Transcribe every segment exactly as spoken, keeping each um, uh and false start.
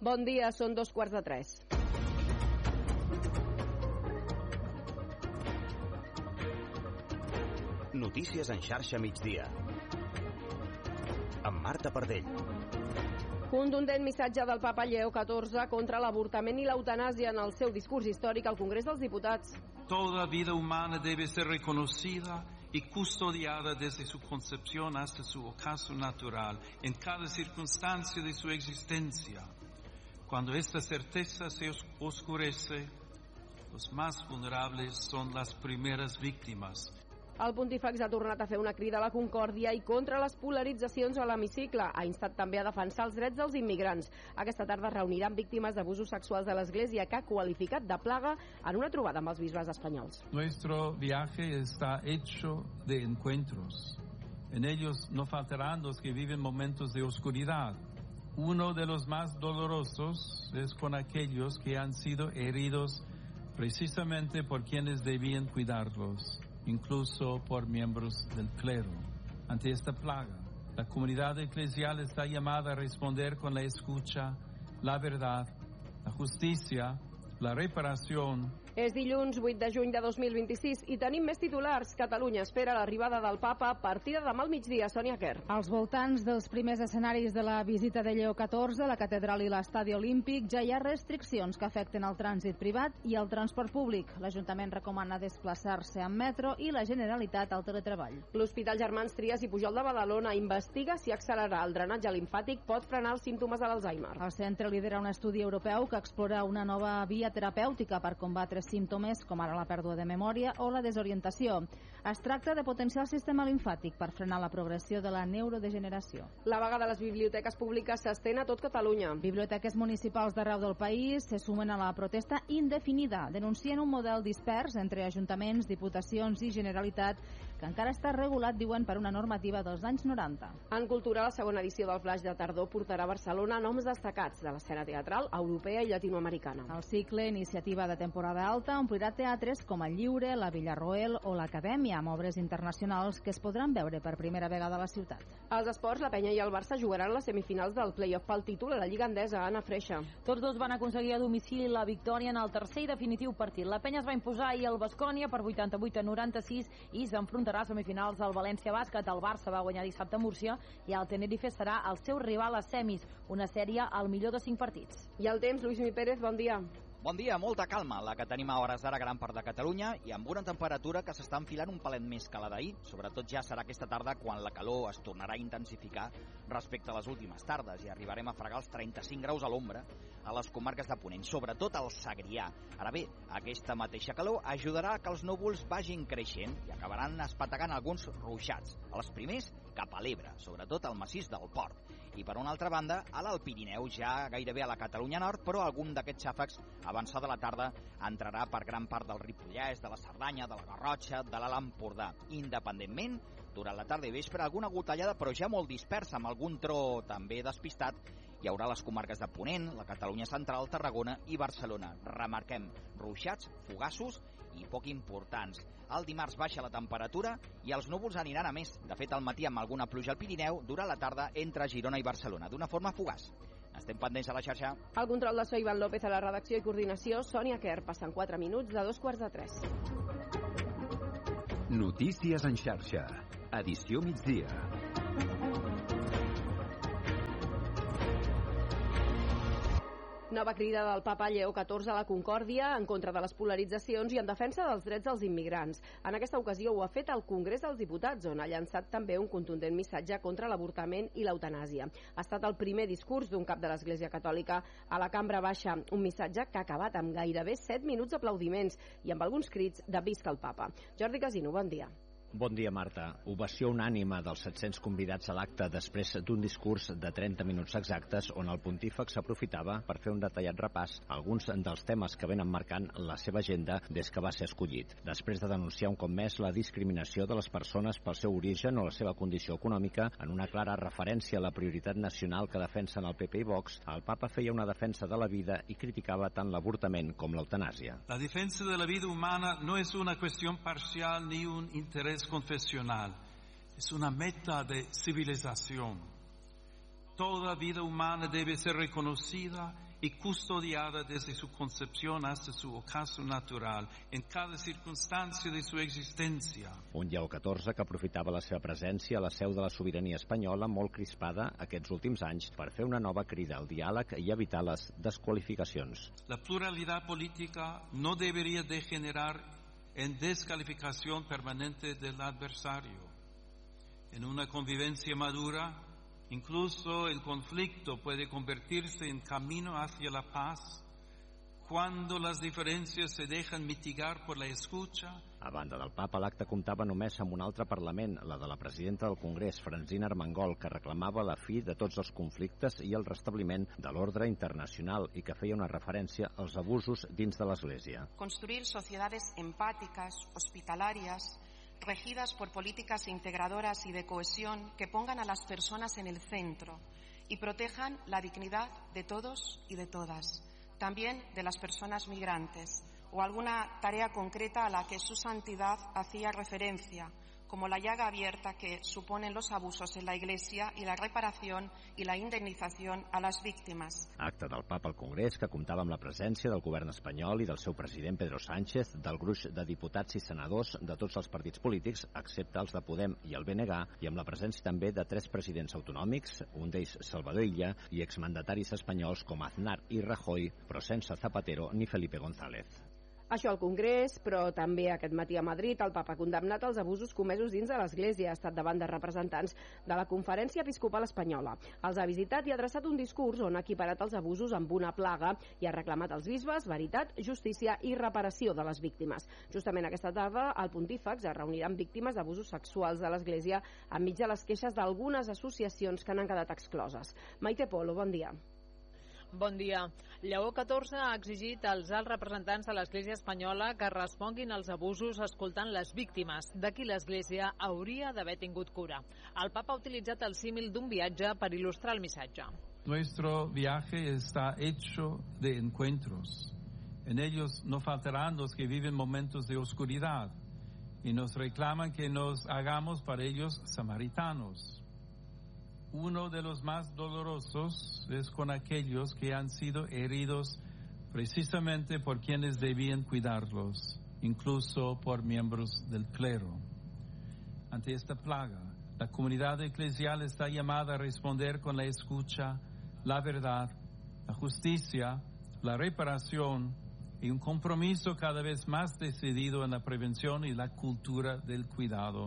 Bon dia, són dos quarts de tres. Notícies en xarxa migdia. Amb Marta Pardell. Contundent missatge del papa Lleó catorze contra l'avortament i l'eutanàsia en el seu discurs històric al Congrés dels Diputats. Toda vida humana debe ser reconocida y custodiada desde su concepción hasta su ocaso natural, en cada circunstancia de su existencia. Cuando esta certeza se oscurece, los más vulnerables son las primeras víctimas. El pontífex ha tornat a fer una crida a la concòrdia i contra les polaritzacions a l'hemicicle. Ha instat també a defensar els drets dels immigrants. Aquesta tarda es reuniran víctimes d'abusos sexuals de l'Església, que ha qualificat de plaga en una trobada amb els bisbes espanyols. Nuestro viaje está hecho de encuentros. En ellos no faltarán los que viven momentos de oscuridad. Uno de los más dolorosos es con aquellos que han sido heridos precisamente por quienes debían cuidarlos, incluso por miembros del clero. Ante esta plaga, la comunidad eclesial está llamada a responder con la escucha, la verdad, la justicia, la reparación. És dilluns vuit de juny de dos mil vint-i-sis i tenim més titulars. Catalunya espera l'arribada del papa a partir de demà al migdia. Sònia Quer. Als voltants dels primers escenaris de la visita de Lleó catorze, la catedral i l'estadi olímpic, ja hi ha restriccions que afecten el trànsit privat i el transport públic. L'Ajuntament recomana desplaçar-se en metro i la Generalitat al teletreball. L'Hospital Germans Trias i Pujol de Badalona investiga si accelerar el drenatge limfàtic pot frenar els símptomes de l'Alzheimer. El centre lidera un estudi europeu que explora una nova via terapèutica per combatre símptomes com ara la pèrdua de memòria o la desorientació. Es tracta de potenciar el sistema limfàtic per frenar la progressió de la neurodegeneració. La vaga de les biblioteques públiques s'estén a tot Catalunya. Biblioteques municipals d'arreu del país se sumen a la protesta indefinida. Denuncien un model dispers entre ajuntaments, diputacions i Generalitat que encara està regulat, diuen, per una normativa dels anys noranta. En cultura, la segona edició del Flaix de Tardor portarà a Barcelona noms destacats de l'escena teatral europea i llatinoamericana. El cicle Iniciativa de temporada alta omplirà teatres com el Lliure, la Villarroel o l'Acadèmia, amb obres internacionals que es podran veure per primera vegada a la ciutat. Als esports, la Penya i el Barça jugaran les semifinals del play-off pel títol a la Lliga Endesa. Anna Freixa. Tots dos van aconseguir a domicili la victòria en el tercer i definitiu partit. La Penya es va imposar ahir al Baskonia per vuitanta-vuit a noranta-sis i s'enfrontarà a semifinals al València Bàsquet. El Barça va guanyar dissabte a Múrcia i el Tenerife serà el seu rival a semis, una sèrie al millor de cinc partits. I el temps, Lluís Mi Pérez, bon dia. Bon dia, molta calma, la que tenim a hores d'ara gran part de Catalunya i amb una temperatura que s'està enfilant un palet més que la d'ahir. Sobretot ja serà aquesta tarda quan la calor es tornarà a intensificar respecte a les últimes tardes i arribarem a fregar els trenta-cinc graus a l'ombra a les comarques de Ponent, sobretot al Segrià. Ara bé, aquesta mateixa calor ajudarà que els núvols vagin creixent i acabaran espetegant alguns ruixats. Els primers cap a l'Ebre, sobretot al massís del Port. I per una altra banda, a l'Alt Pirineu, ja gairebé a la Catalunya Nord, però algun d'aquests xàfecs avançada la tarda entrarà per gran part del Ripollès, de la Cerdanya, de la Garrotxa, de l'Alt Empordà. Independentment, durant la tarda i vespre, alguna gotellada, però ja molt dispersa, amb algun tro també despistat, hi haurà les comarques de Ponent, la Catalunya Central, Tarragona i Barcelona. Remarquem ruixats, fugassos i poc importants. El dimarts baixa la temperatura i els núvols aniran a més. De fet, al matí amb alguna pluja al Pirineu, durant la tarda entre Girona i Barcelona, d'una forma fugaç. Estem pendents a la xarxa. El control de so, Ivan López, a la redacció i coordinació, Sònia Quer. Passen quatre minuts de dos quarts de tres. Notícies en xarxa. Edició migdia. Nova crida del papa Lleó catorze a la concòrdia en contra de les polaritzacions i en defensa dels drets dels immigrants. En aquesta ocasió ho ha fet al Congrés dels Diputats, on ha llançat també un contundent missatge contra l'avortament i l'eutanàsia. Ha estat el primer discurs d'un cap de l'Església Catòlica a la Cambra Baixa, un missatge que ha acabat amb gairebé set minuts d'aplaudiments i amb alguns crits de visca el papa. Jordi Casino, bon dia. Bon dia, Marta. Ovació unànime dels set-cents convidats a l'acte després d'un discurs de trenta minuts exactes on el pontífex s'aprofitava per fer un detallat repàs a alguns dels temes que venen marcant la seva agenda des que va ser escollit. Després de denunciar un cop més la discriminació de les persones pel seu origen o la seva condició econòmica, en una clara referència a la prioritat nacional que defensen el P P i Vox, el papa feia una defensa de la vida i criticava tant l'avortament com l'eutanàsia. La defensa de la vida humana no es una cuestión parcial ni un interés confesional, es una meta de civilización. Toda vida humana debe ser reconocida y custodiada desde su concepción hasta su ocaso natural, en cada circunstancia de su existencia. Un Lleó catorze que aprofitava la seva presència a la seu de la sobirania espanyola molt crispada aquests últims anys per fer una nova crida al diàleg i evitar les desqualificacions. La pluralidad política no debería degenerar en descalificación permanente del adversario. En una convivencia madura, incluso el conflicto puede convertirse en camino hacia la paz cuando las diferencias se dejan mitigar por la escucha. A banda del papa, l'acte comptava només amb un altre Parlament, la de la presidenta del Congrés, Francina Armengol, que reclamava la fi de tots els conflictes i el restabliment de l'ordre internacional i que feia una referència als abusos dins de l'Església. Construir sociedades empáticas, hospitalarias, regidas por políticas integradoras y de cohesión que pongan a las personas en el centro y protejan la dignidad de todos y de todas, también de las personas migrantes, o alguna tarea concreta a la que su santidad hacía referencia, como la llaga abierta que suponen los abusos en la Iglesia y la reparación y la indemnización a las víctimas. Acte del papa al Congrés que comptava amb la presència del govern espanyol i del seu president Pedro Sánchez, del gruix de diputats i senadors de tots els partits polítics, excepte els de Podem i el B N G, i amb la presència també de tres presidents autonòmics, un d'ells Salvador Illa, i exmandataris espanyols com Aznar i Rajoy, però sense Zapatero ni Felipe González. Això al Congrés, però també aquest matí a Madrid el papa ha condemnat els abusos comesos dins de l'Església. Ha estat davant de representants de la Conferència Episcopal Espanyola. Els ha visitat i ha adreçat un discurs on ha equiparat els abusos amb una plaga i ha reclamat als bisbes veritat, justícia i reparació de les víctimes. Justament aquesta tarda el pontífex es reunirà amb víctimes d'abusos sexuals de l'Església enmig de les queixes d'algunes associacions que n'han quedat excloses. Maite Polo, bon dia. Bon dia. Lleó catorze ha exigit als alts representants de l'Església espanyola que responguin als abusos escoltant les víctimes, de qui l'Església hauria d'haver tingut cura. El papa ha utilitzat el símil d'un viatge per il·lustrar el missatge. Nuestro viaje está hecho de encuentros. En ellos no faltarán los que viven momentos de oscuridad y nos reclaman que nos hagamos para ellos samaritanos. Uno de los más dolorosos es con aquellos que han sido heridos precisamente por quienes debían cuidarlos, incluso por miembros del clero. Ante esta plaga, la comunidad eclesial está llamada a responder con la escucha, la verdad, la justicia, la reparación y un compromiso cada vez más decidido en la prevención y la cultura del cuidado.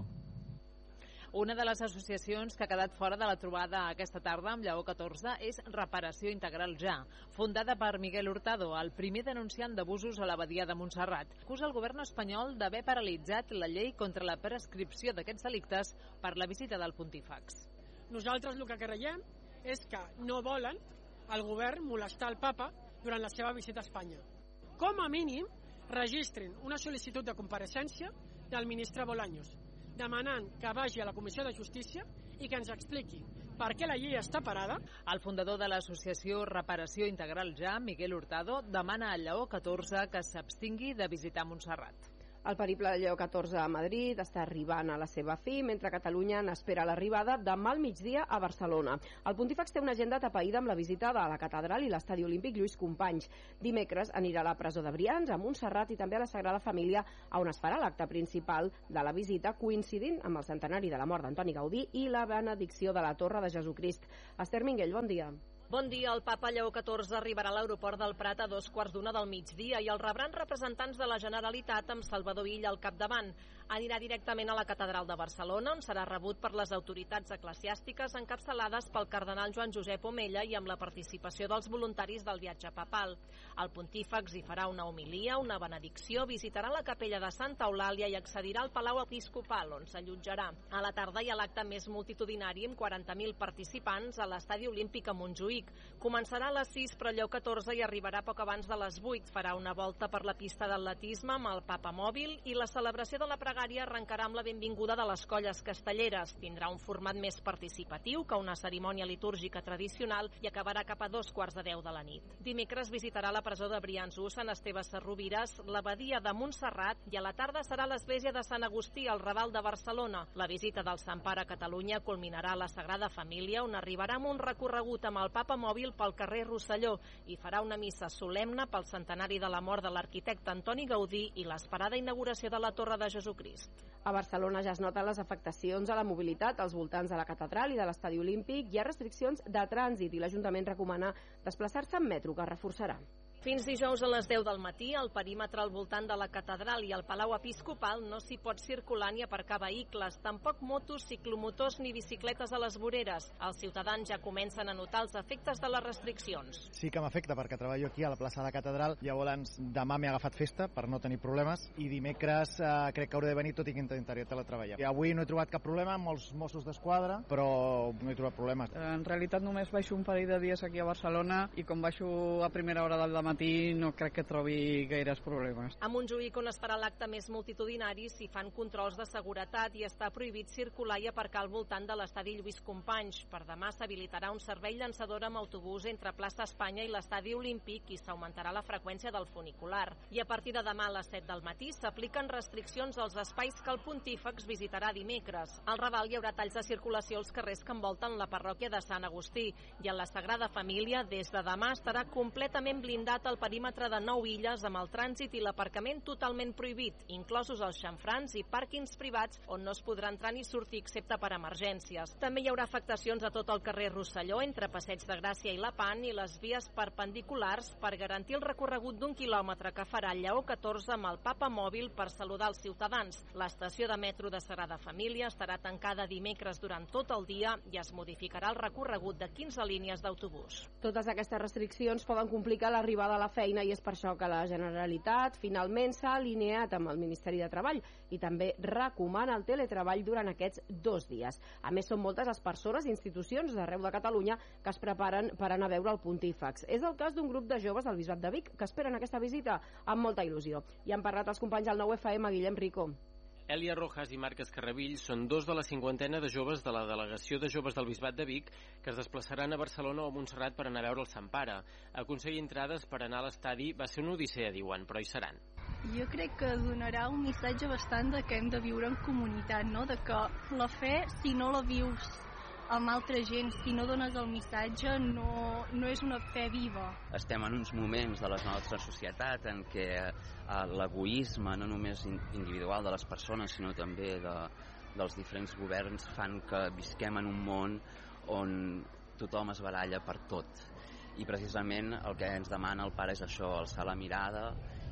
Una de les associacions que ha quedat fora de la trobada aquesta tarda amb Lleó catorze és Reparació Integral Ja, fundada per Miguel Hurtado, el primer denunciant d'abusos a l'abadia de Montserrat. Acusa el govern espanyol d'haver paralitzat la llei contra la prescripció d'aquests delictes per la visita del pontífex. Nosaltres el que creiem és que no volen el govern molestar el papa durant la seva visita a Espanya. Com a mínim, registrin una sol·licitud de compareixença del ministre Bolaños, demanant que vagi a la Comissió de Justícia i que ens expliqui per què la llei està parada. El fundador de l'associació Reparació Integral Ja, Miguel Hurtado, demana a Lleó catorze que s'abstingui de visitar Montserrat. El periple de Lleó catorze a Madrid està arribant a la seva fi, mentre Catalunya n'espera l'arribada demà al migdia a Barcelona. El pontífex té una agenda atapeïda amb la visita de la catedral i l'estadi olímpic Lluís Companys. Dimecres anirà a la presó de Brians, a Montserrat i també a la Sagrada Família, on es farà l'acte principal de la visita, coincidint amb el centenari de la mort d'Antoni Gaudí i la benedicció de la Torre de Jesucrist. Esther Minguell, bon dia. Bon dia. El papa Lleó catorze arribarà a l'aeroport del Prat a dos quarts d'una del migdia i el rebran representants de la Generalitat amb Salvador Illa al capdavant. Anirà directament a la Catedral de Barcelona, on serà rebut per les autoritats eclesiàstiques encapçalades pel cardenal Joan Josep Omella i amb la participació dels voluntaris del viatge papal. El pontífex hi farà una homilia, una benedicció, visitarà la capella de Santa Eulàlia i accedirà al Palau Episcopal, on s'allotjarà. A la tarda hi ha l'acte més multitudinari amb quaranta mil participants a l'Estadi Olímpic a Montjuïc. Començarà a les sis, però Lleó catorze hi arribarà poc abans de les vuit. Farà una volta per la pista d'atletisme amb el papa mòbil i la celebració de la pregària pregària arrencarà amb la benvinguda de les colles castelleres. Tindrà un format més participatiu que una cerimònia litúrgica tradicional i acabarà cap a dos quarts de deu de la nit. Dimecres visitarà la presó de Brians-u, Sant Esteve Sesrovires, l'abadia de Montserrat i a la tarda serà l'església de Sant Agustí, al Raval de Barcelona. La visita del Sant Pare a Catalunya culminarà a la Sagrada Família, on arribarà amb un recorregut amb el Papa Mòbil pel carrer Rosselló i farà una missa solemne pel centenari de la mort de l'arquitecte Antoni Gaudí i l'esperada inauguració de la Torre de Jesucrist. A Barcelona ja es noten les afectacions a la mobilitat als voltants de la catedral i de l'estadi olímpic. Hi ha restriccions de trànsit i l'Ajuntament recomana desplaçar-se en metro, que reforçarà. Fins dijous a les deu del matí, al perímetre al voltant de la catedral i al Palau Episcopal no s'hi pot circular ni aparcar vehicles, tampoc motos, ciclomotors ni bicicletes a les voreres. Els ciutadans ja comencen a notar els efectes de les restriccions. Sí que m'afecta perquè treballo aquí a la plaça de la catedral, llavors demà m'he agafat festa per no tenir problemes i dimecres eh, crec que hauré de venir, tot i que intentaré teletreballar. I avui no he trobat cap problema amb els Mossos d'Esquadra, però no he trobat problemes. En realitat només baixo un parell de dies aquí a Barcelona i com baixo a primera hora del matí no crec que trobi gaires problemes. A Montjuïc, on es farà l'acte més multitudinari, s'hi fan controls de seguretat i està prohibit circular i aparcar al voltant de l'estadi Lluís Companys. Per demà s'habilitarà un servei llançador amb autobús entre plaça Espanya i l'estadi Olímpic i s'augmentarà la freqüència del funicular. I a partir de demà a les set del matí s'apliquen restriccions als espais que el pontífex visitarà dimecres. Al Raval hi haurà talls de circulació als carrers que envolten la parròquia de Sant Agustí i en la Sagrada Família des de demà estarà completament blindat el perímetre de nou illes amb el trànsit i l'aparcament totalment prohibit, inclosos els xamfrans i pàrquings privats on no es podrà entrar ni sortir excepte per emergències. També hi haurà afectacions a tot el carrer Rosselló entre Passeig de Gràcia i Lepant i les vies perpendiculars per garantir el recorregut d'un quilòmetre que farà el Lleó catorze amb el Papa Mòbil per saludar els ciutadans. L'estació de metro de Sagrada Família estarà tancada dimecres durant tot el dia i es modificarà el recorregut de quinze línies d'autobús. Totes aquestes restriccions poden complicar l'arribada a la feina i és per això que la Generalitat finalment s'ha alineat amb el Ministeri de Treball i també recomana el teletreball durant aquests dos dies. A més, són moltes les persones i institucions d'arreu de Catalunya que es preparen per anar a veure el pontífex. És el cas d'un grup de joves del Bisbat de Vic que esperen aquesta visita amb molta il·lusió. I han parlat els companys del nou F M, Guillem Rico. Èlia Rojas i Marc Escarrabill són dos de la cinquantena de joves de la delegació de joves del Bisbat de Vic que es desplaçaran a Barcelona o a Montserrat per anar a veure el Sant Pare. Aconseguir entrades per anar a l'estadi va ser una odissea, diuen, però hi seran. Jo crec que donarà un missatge bastant de que hem de viure en comunitat, no? De que la fe, si no la vius amb altra gent, si no dones el missatge, no, no és una fe viva. Estem en uns moments de la nostra societat en què eh, l'egoisme, no només individual de les persones, sinó també de, dels diferents governs, fan que visquem en un món on tothom es baralla per tot. I precisament el que ens demana el Pare és això, alçar la mirada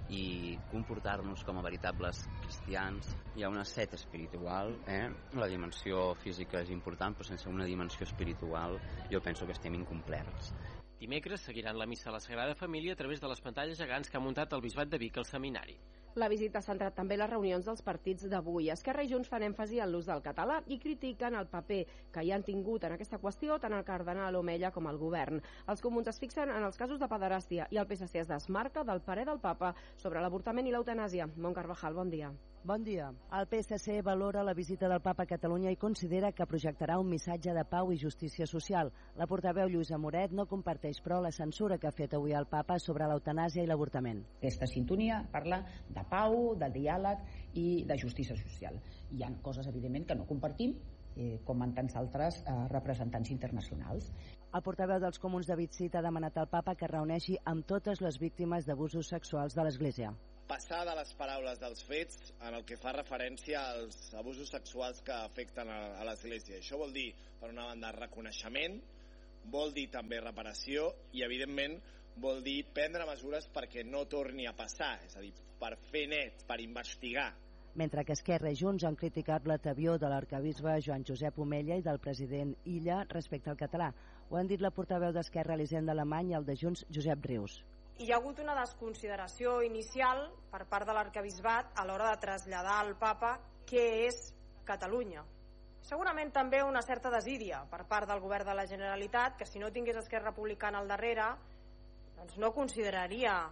i comportar-nos com a veritables cristians. Hi ha una set espiritual, eh? La dimensió física és important, però sense una dimensió espiritual jo penso que estem incomplerts. Dimecres seguiran la missa a la Sagrada Família a través de les pantalles gegants que ha muntat el Bisbat de Vic al seminari. La visita ha centrat també les reunions dels partits d'avui. Esquerra i Junts fan èmfasi en l'ús del català i critiquen el paper que hi han tingut en aquesta qüestió tant el cardenal Omella com el govern. Els comuns es fixen en els casos de pederàstia i el P S C es desmarca del parer del papa sobre l'avortament i l'eutanàsia. Mont Carvajal, bon dia. Bon dia. El P S C valora la visita del papa a Catalunya i considera que projectarà un missatge de pau i justícia social. La portaveu Lluïsa Moret no comparteix, però, la censura que ha fet avui el papa sobre l'eutanàsia i l'avortament. Aquesta sintonia parla de pau, de diàleg i de justícia social. Hi ha coses, evidentment, que no compartim, eh, com en tants altres eh, representants internacionals. El portaveu dels comuns, David Cid, ha demanat al papa que es reuneixi amb totes les víctimes d'abusos sexuals de l'Església. Passar de les paraules dels fets en el que fa referència als abusos sexuals que afecten a, a l'Església. Això vol dir, per una banda, reconeixement, vol dir també reparació i, evidentment, vol dir prendre mesures perquè no torni a passar, és a dir, per fer net, per investigar. Mentre que Esquerra i Junts han criticat l'atavió de l'arquebisbe Joan Josep Omella i del president Illa respecte al català. Ho han dit la portaveu d'Esquerra, Elisenda Alemany, i el de Junts, Josep Rius. Hi ha hagut una desconsideració inicial per part de l'arquebisbat a l'hora de traslladar al papa què és Catalunya. Segurament també una certa desídia per part del govern de la Generalitat, que si no tingués Esquerra Republicana al darrere, doncs no consideraria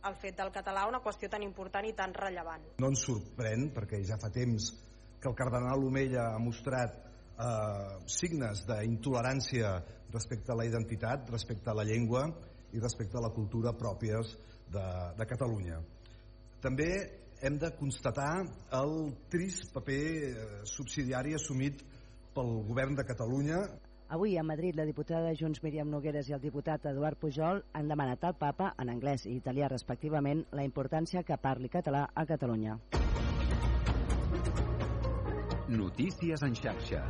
el fet del català una qüestió tan important i tan rellevant. No ens sorprèn, perquè ja fa temps que el cardenal Omella ha mostrat eh, signes d'intolerància respecte a la identitat, respecte a la llengua i respecte a la cultura pròpies de, de Catalunya. També hem de constatar el trist paper subsidiari assumit pel govern de Catalunya. Avui a Madrid la diputada de Junts Míriam Nogueras i el diputat Eduard Pujol han demanat al papa, en anglès i italià respectivament, la importància que parli català a Catalunya. Notícies en xarxa.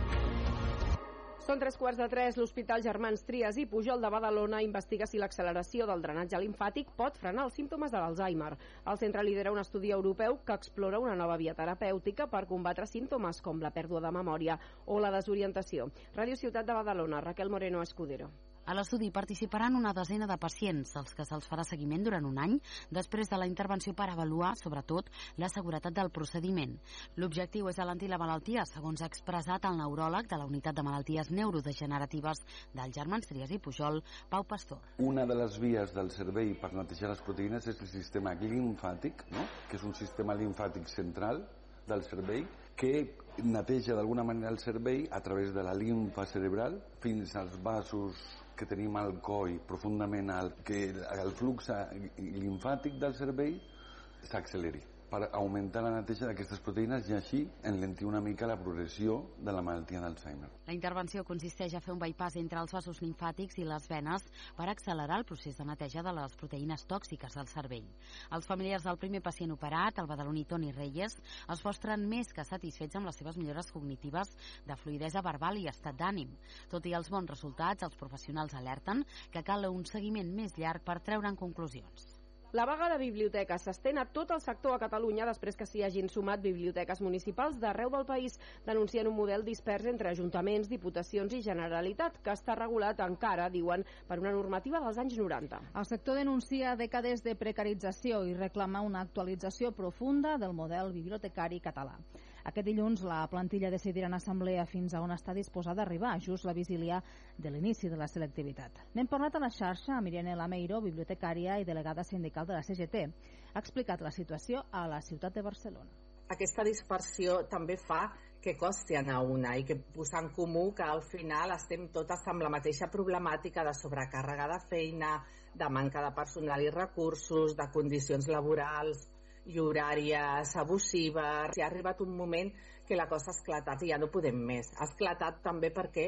Són tres quarts de tres. L'Hospital Germans Trias i Pujol de Badalona investiga si l'acceleració del drenatge limfàtic pot frenar els símptomes de l'Alzheimer. El centre lidera un estudi europeu que explora una nova via terapèutica per combatre símptomes com la pèrdua de memòria o la desorientació. Ràdio Ciutat de Badalona, Raquel Moreno Escudero. A l'estudi participaran una desena de pacients, als que se'ls farà seguiment durant un any, després de la intervenció per avaluar, sobretot, la seguretat del procediment. L'objectiu és alentir la malaltia, segons ha expressat el neuròleg de la Unitat de Malalties Neurodegeneratives del Germans Trias i Pujol, Pau Pastor. Una de les vies del cervell per netejar les proteïnes és el sistema limfàtic, no? Que és un sistema limfàtic central del cervell que neteja d'alguna manera el cervell a través de la limfa cerebral fins als vasos que tenim al coll profundament alt, que el flux limfàtic del cervell s'acceleri per augmentar la neteja d'aquestes proteïnes i així enlentir una mica la progressió de la malaltia d'Alzheimer. La intervenció consisteix a fer un bypass entre els vasos limfàtics i les venes per accelerar el procés de neteja de les proteïnes tòxiques del cervell. Els familiars del primer pacient operat, el badaloní Toni Reyes, es mostren més que satisfets amb les seves millores cognitives de fluïdesa verbal i estat d'ànim. Tot i els bons resultats, els professionals alerten que cal un seguiment més llarg per treure'n conclusions. La vaga de biblioteques s'estén a tot el sector a Catalunya després que s'hi hagin sumat biblioteques municipals d'arreu del país, denuncien un model dispers entre ajuntaments, diputacions i Generalitat, que està regulat encara, diuen, per una normativa dels anys noranta. El sector denuncia dècades de precarització i reclama una actualització profunda del model bibliotecari català. Aquest dilluns la plantilla decidirà en assemblea fins a on està disposada a arribar, just la vigília de l'inici de la selectivitat. N'hem parlat a la xarxa amb Irene Lameiro, bibliotecària i delegada sindical de la C G T. Ha explicat la situació a la ciutat de Barcelona. Aquesta dispersió també fa que costi anar una i que posar en comú que al final estem totes amb la mateixa problemàtica de sobrecàrrega de feina, de manca de personal i recursos, de condicions laborals i horàries abusives. Ha arribat un moment que la cosa ha esclatat i ja no podem més. Ha esclatat també perquè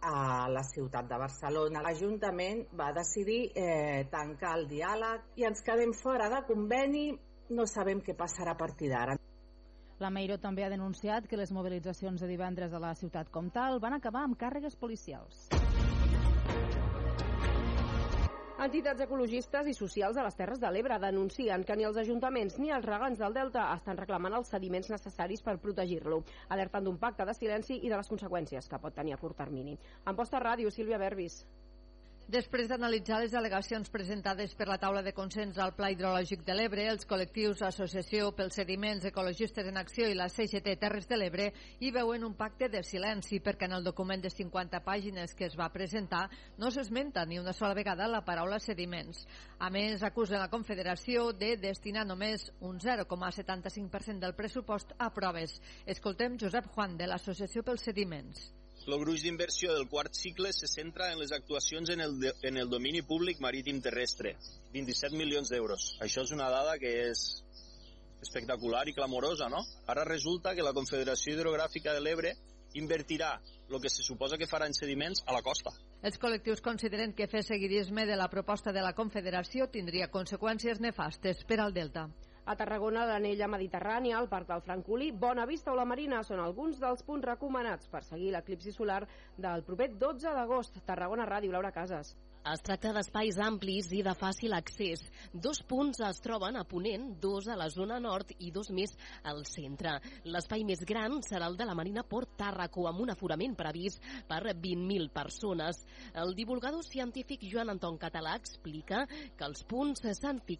a la ciutat de Barcelona l'Ajuntament va decidir eh, tancar el diàleg i ens quedem fora de conveni, no sabem què passarà a partir d'ara. La Meiro també ha denunciat que les mobilitzacions de divendres a la ciutat comtal van acabar amb càrregues policials. Entitats ecologistes i socials a les Terres de l'Ebre denuncien que ni els ajuntaments ni els regants del Delta estan reclamant els sediments necessaris per protegir-lo, alertant d'un pacte de silenci i de les conseqüències que pot tenir a curt termini. En Posta Ràdio, Sílvia Berbis. Després d'analitzar les al·legacions presentades per la taula de consens al Pla Hidrològic de l'Ebre, els col·lectius Associació pels Sediments Ecologistes en Acció i la C G T Terres de l'Ebre hi veuen un pacte de silenci perquè en el document de cinquanta pàgines que es va presentar no s'esmenta ni una sola vegada la paraula sediments. A més, acusen la Confederació de destinar només un zero coma setanta-cinc per cent del pressupost a proves. Escoltem Josep Juan, de l'Associació pels Sediments. El gruix d'inversió del quart cicle se centra en les actuacions en el, de, en el domini públic marítim terrestre, vint-i-set milions d'euros. Això és una dada que és espectacular i clamorosa, no? Ara resulta que la Confederació Hidrogràfica de l'Ebre invertirà el que se suposa que farà en sediments a la costa. Els col·lectius consideren que fer seguidisme de la proposta de la Confederació tindria conseqüències nefastes per al Delta. A Tarragona, l'anella mediterrània, el Parc del Francolí, Bona Vista o la Marina són alguns dels punts recomanats per seguir l'eclipsi solar del proper dotze d'agost. Tarragona Ràdio, Laura Casas. Es tracta d'espais amplis i de fàcil accés. Dos punts es troben a Ponent, dos a la zona nord i dos més al centre. L'espai més gran serà el de la Marina Port Tàrraco, amb un aforament previst per vint mil persones. El divulgador científic Joan Anton Català explica que els punts s'han fixat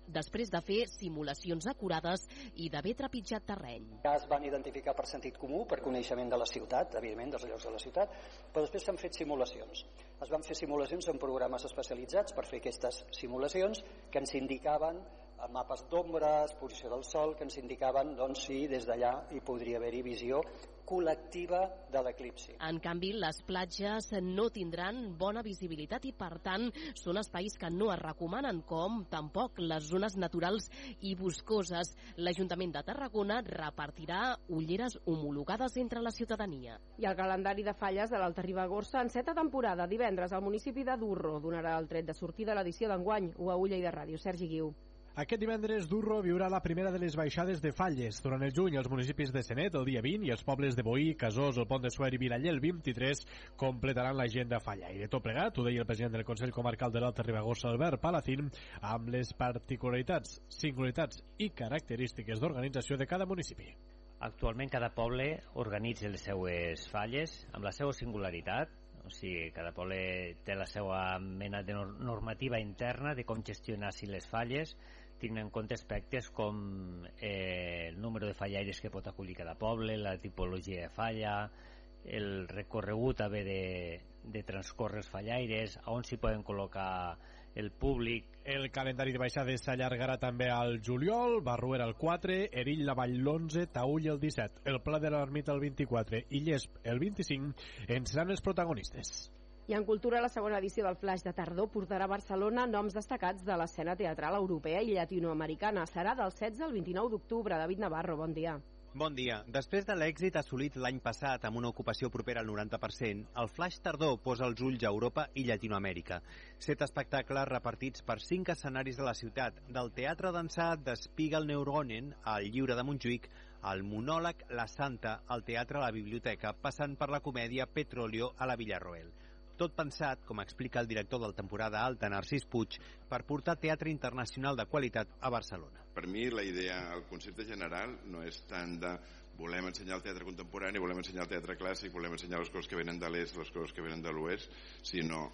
després de fer simulacions acurades i d'haver trepitjat terreny. Ja es van identificar per sentit comú, per coneixement de la ciutat, evidentment, dels llocs de la ciutat, però després s'han fet simulacions. Es van fer simulacions en programes especialitzats per fer aquestes simulacions que ens indicaven mapes d'ombres, posició del sol, que ens indicaven doncs, si des d'allà hi podria haver-hi visió col·lectiva de l'eclipsi. En canvi, les platges no tindran bona visibilitat i, per tant, són espais que no es recomanen, com tampoc les zones naturals i boscoses. L'Ajuntament de Tarragona repartirà ulleres homologades entre la ciutadania. I el calendari de falles de l'Alta Ribagorça en seta temporada. Divendres, al municipi de Durro donarà el tret de sortida a l'edició d'enguany. Ho a Ulla i de Ràdio. Sergi Guiu. Aquest divendres, Durro viurà la primera de les baixades de falles. Durant el juny, els municipis de Senet, el dia vint, i els pobles de Boí, Casós, el Pont de Suert i Vilaller, el vint-i-tres, completaran l'agenda falla. I de tot plegat, ho deia el president del Consell Comarcal de l'Alta Ribagorça, Albert Palacín, amb les particularitats, singularitats i característiques d'organització de cada municipi. Actualment, cada poble organitza les seues falles amb la seva singularitat. O sigui, cada poble té la seva mena de normativa interna de com gestionar-s'hi les falles, tenint en compte aspectes com eh, el número de fallaires que pot acollir cada poble, la tipologia de falla, el recorregut a haver de, de transcórrer els fallaires, on s'hi poden col·locar el públic. El calendari de baixades s'allargarà també al juliol, Barruera el quatre, Erill la Vall l'onze, Taüll el disset, el Pla de l'Ermita el vint-i-quatre i Llesp el vint-i-cinc en seran els protagonistes. I en cultura, la segona edició del Flaix de Tardor portarà a Barcelona noms destacats de l'escena teatral europea i llatinoamericana. Serà del setze al vint-i-nou d'octubre. David Navarro, bon dia. Bon dia. Després de l'èxit assolit l'any passat amb una ocupació propera al noranta per cent, el Flaix Tardor posa els ulls a Europa i Llatinoamèrica. Set espectacles repartits per cinc escenaris de la ciutat, del teatre d'ençà d'Spiegel Neuronen al Lliure de Montjuïc, al monòleg La Santa al Teatre a la Biblioteca, passant per la comèdia Petróleo a la Villarroel. Tot pensat, com explica el director del temporada alta, Narcís Puig, per portar teatre internacional de qualitat a Barcelona. Per mi la idea, el concepte general, no és tant de volem ensenyar el teatre contemporani, volem ensenyar el teatre clàssic, volem ensenyar les coses que venen de l'est, les coses que venen de l'oest, sinó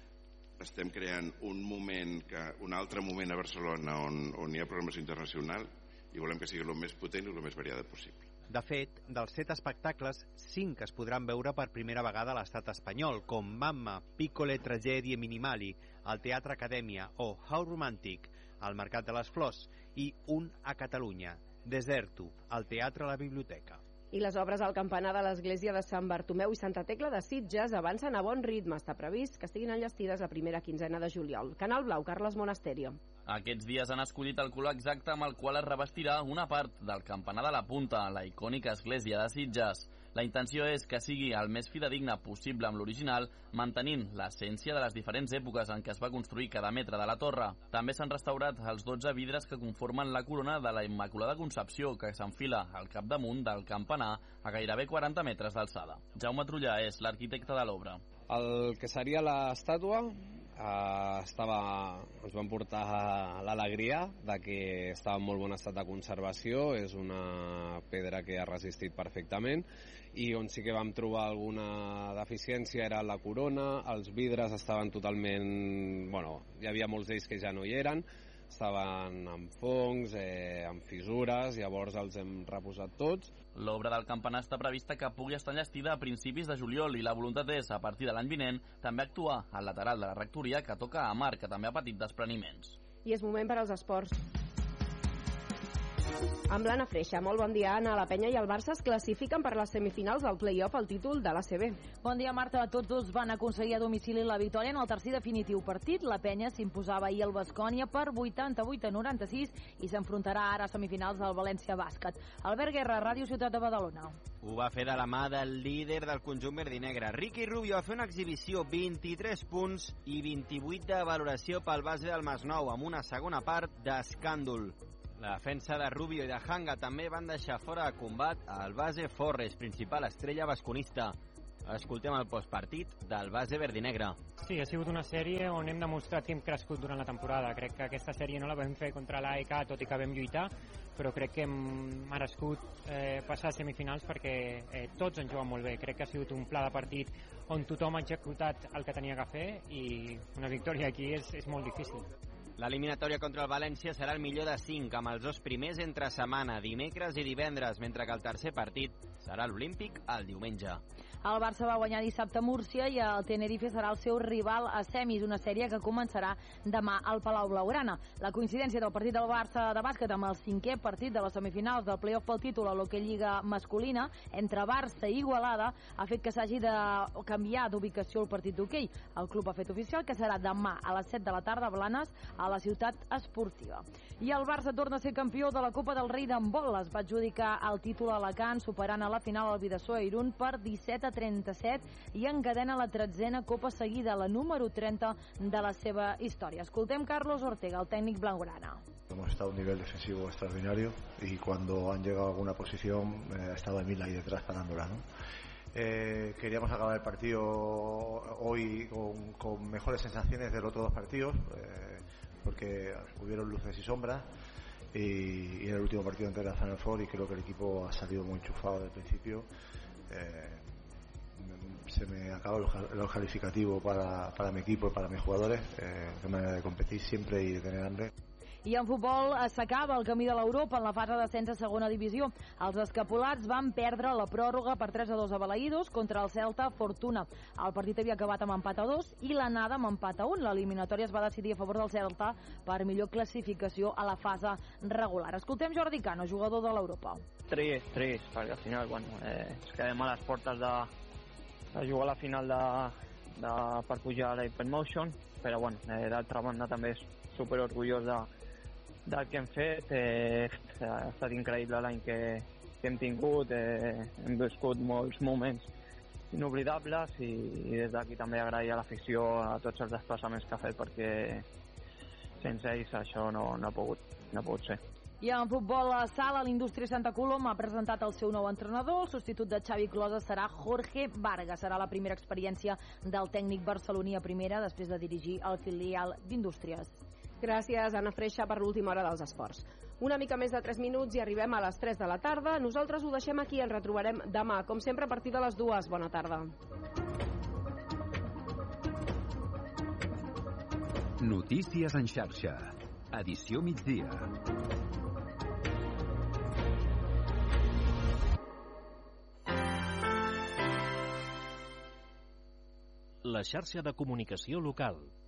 estem creant un moment, que, un altre moment a Barcelona on, on hi ha programació internacional i volem que sigui el més potent i el més variada possible. De fet, dels set espectacles, cinc es podran veure per primera vegada a l'estat espanyol, com Mamma, Piccole Tragedie Minimali, al Teatre Acadèmia, o How Romantic, al Mercat de les Flors, i un a Catalunya, Deserto, al Teatre a la Biblioteca. I les obres al campanar de l'església de Sant Bartomeu i Santa Tecla de Sitges avancen a bon ritme. Està previst que estiguin enllestides la primera quinzena de juliol. Canal Blau, Carles Monasterio. Aquests dies han escollit el color exacte amb el qual es revestirà una part del campanar de la Punta, la icònica església de Sitges. La intenció és que sigui el més fidedigne possible amb l'original, mantenint l'essència de les diferents èpoques en què es va construir cada metre de la torre. També s'han restaurat els dotze vidres que conformen la corona de la Immaculada Concepció, que s'enfila al capdamunt del campanar a gairebé quaranta metres d'alçada. Jaume Trullà és l'arquitecte de l'obra. El que seria l'estàtua Uh, estava, ens van portar l'alegria de que estava en molt bon estat de conservació, és una pedra que ha resistit perfectament, i on sí que vam trobar alguna deficiència era la corona, els vidres estaven totalment, bueno, hi havia molts d'ells que ja no hi eren, estaven amb fongs, eh, amb fissures, llavors els hem reposat tots. L'obra del campanar està prevista que pugui estar enllestida a principis de juliol i la voluntat és, a partir de l'any vinent, també actuar al lateral de la rectoria que toca a mar, que també ha patit despreniments. I és moment per als esports. Amb l'Anna Freixa, molt bon dia, Anna. La Penya i el Barça es classifiquen per les semifinals del play-off al títol de l'A C B. Bon dia, Marta. Tots dos van aconseguir a domicili la victòria en el tercer definitiu partit. La Penya s'imposava ahir al Baskonia per vuitanta-vuit a noranta-sis i s'enfrontarà ara a semifinals del València Bàsquet. Albert Guerra, Ràdio Ciutat de Badalona. Ho va fer de la mà del líder del conjunt verdinegre. Ricky Rubio va fer una exhibició, vint-i-tres punts i vint-i-vuit de valoració pel base del Masnou, amb una segona part d'escàndol. La defensa de Rubio i de Hanga també van deixar fora de combat el base Forres, principal estrella basconista. Escoltem el postpartit del base verdinegre. Sí, ha sigut una sèrie on hem demostrat que hem crescut durant la temporada. Crec que aquesta sèrie no la vam fer contra l'A E K, tot i que vam lluitar, però crec que hem merescut eh, passar a semifinals perquè eh, tots han jugat molt bé. Crec que ha sigut un pla de partit on tothom ha executat el que tenia que fer i una victòria aquí és, és molt difícil. L'eliminatòria contra el València serà el millor de cinc, amb els dos primers entre setmana, dimecres i divendres, mentre que el tercer partit serà l'Olímpic el diumenge. El Barça va guanyar dissabte a Múrcia i el Tenerife serà el seu rival a semis, una sèrie que començarà demà al Palau Blaugrana. La coincidència del partit del Barça de bàsquet amb el cinquè partit de les semifinals del play-off pel títol a l'Hockey Lliga masculina entre Barça i Igualada ha fet que s'hagi de canviar d'ubicació el partit d'hoquei. El club ha fet oficial que serà demà a les set de la tarda a Blanes, a la ciutat esportiva. I el Barça torna a ser campió de la Copa del Rei d'handbol. Es va adjudicar el títol a Alacant, superant a la final el Bidasoa Irún per disset a trenta-set i encadena la tretzena Copa seguida, la número trenta de la seva història. Escoltem Carlos Ortega, el tècnic blaugrana. Hemos estado a un nivel defensivo extraordinario y cuando han llegado a alguna posición eh, ha estado Emil ahí detrás parándola, ¿no? Eh, queríamos acabar el partido hoy con, con mejores sensaciones de los otros dos partidos, eh, porque hubieron luces y sombras, y, y en el último partido ante la Final Four, y creo que el equipo ha salido muy enchufado desde el principio. Eh, se me acaba los calificativos para, para mi equipo y para mis jugadores, eh, de manera de competir siempre y de tener hambre. I en futbol s'acaba el camí de l'Europa en la fase d'ascens a segona divisió. Els escapolats van perdre la pròrroga per tres a dos a Balaïdos contra el Celta Fortuna. El partit havia acabat amb empat a dos i l'anada amb empat a un. L'eliminatòria es va decidir a favor del Celta per millor classificació a la fase regular. Escoltem Jordi Cano, jugador de l'Europa. Trist, trist, perquè al final bueno, eh, ens quedem a les portes de, de jugar a la final de, de, per pujar a la Hypermotion, però bueno, eh, d'altra banda també és super orgullós de del que hem fet. Eh, ha estat increïble l'any que, que hem tingut, eh, hem viscut molts moments inoblidables i, i des d'aquí també agrair a l'afició a tots els desplaçaments que ha fet, perquè sense ells això no, no, ha pogut, no ha pogut ser. I en futbol a sala, l'Indústria Santa Coloma ha presentat el seu nou entrenador. El substitut de Xavi Closa serà Jorge Vargas. Serà la primera experiència del tècnic barceloní a primera després de dirigir el filial d'Indústries. Gràcies, Anna Freixa, per l'última hora dels esports. Una mica més de tres minuts i arribem a les tres de la tarda. Nosaltres ho deixem aquí i ens retrobarem demà, com sempre, a partir de les dues. Bona tarda. Notícies en xarxa. Edició migdia. La xarxa de comunicació local.